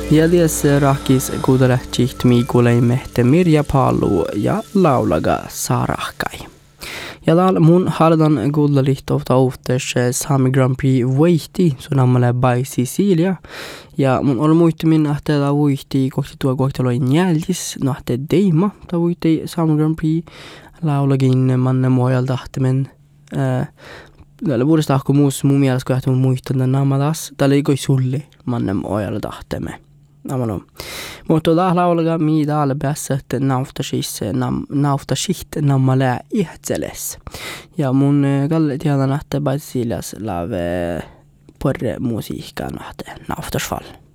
Jäljes rahkis kuudelehtiht miikuleimehte Mirja Pallu ja laulaga Sarahkai. Ja laal mun haldan kuudelihtovta uhtees Sami Grand Prix vuihti sunammalle by Sicilia. Ja mun on muistumin ahteella vuihti kohti tuo kohtaloin jäljis nahte deima. Ta vuihti Sami Grand Prix laulagin manne muojal tahtimen. Tällä vuodesta ahko muus mun mielestä kun ahti mun muistan namadas. Tällä ei koi sulli manne muojal tahteme. Amano. Mutta laulaga mi täällä päässä että nauftashiht nammalää ihtseles. Ja mun kalle tiedän että Basilias lave porre musiikkaa nahte nauftasfall.